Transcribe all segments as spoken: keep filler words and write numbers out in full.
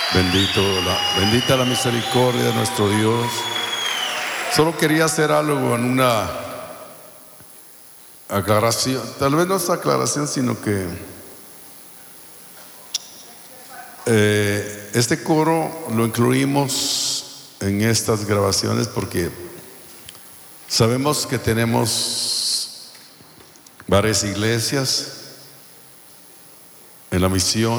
Bendito la, bendita la misericordia de nuestro Dios. Solo quería hacer algo en una aclaración, tal vez no es aclaración, sino que eh, este coro lo incluimos en estas grabaciones porque sabemos que tenemos varias iglesias en la misión.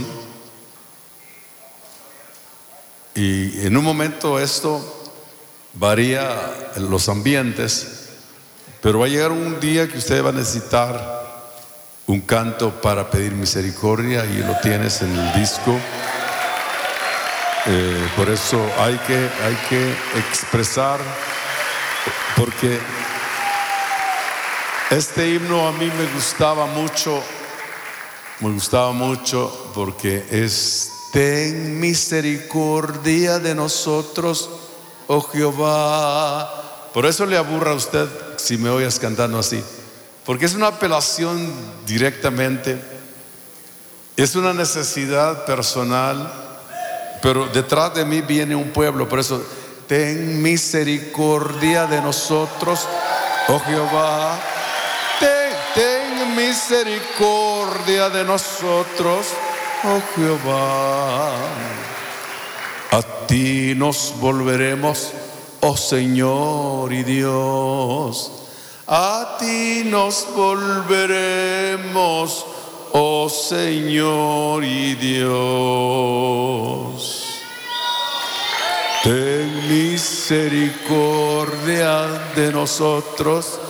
Y en un momento esto varía en los ambientes, pero va a llegar un día que usted va a necesitar un canto para pedir misericordia y lo tienes en el disco. Eh, por eso hay que, hay que expresar, porque este himno a mí me gustaba mucho, me gustaba mucho porque es: ten misericordia de nosotros, oh Jehová. Por eso le aburra a usted si me oyes cantando así, porque es una apelación directamente, es una necesidad personal, pero detrás de mí viene un pueblo. Por eso, ten misericordia de nosotros, oh Jehová. Ten, ten misericordia de nosotros, oh Jehová. A ti nos volveremos, oh Señor y Dios. A ti nos volveremos, oh Señor y Dios. Ten misericordia de nosotros,